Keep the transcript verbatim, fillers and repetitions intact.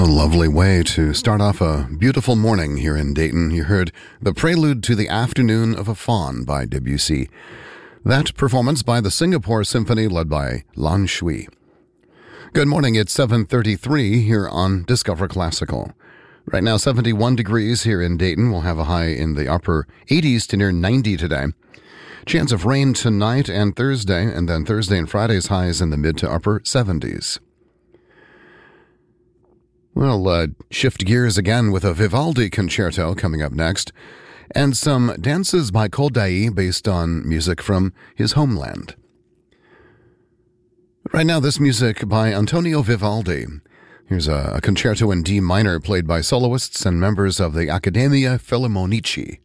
A lovely way to start off a beautiful morning here in Dayton. You heard the prelude to the Afternoon of a Faun by Debussy. That performance by the Singapore Symphony led by Lan Shui. Good morning, it's seven thirty-three here on Discover Classical. Right now, seventy-one degrees here in Dayton. We'll have a high in the upper eighties to near ninety today. Chance of rain tonight and Thursday, and then Thursday and Friday's highs in the mid to upper seventies. We'll uh, shift gears again with a Vivaldi concerto coming up next, and some dances by Koldai based on music from his homeland. Right now, this music by Antonio Vivaldi. Here's a, a concerto in D minor played by soloists and members of the Accademia Filarmonici.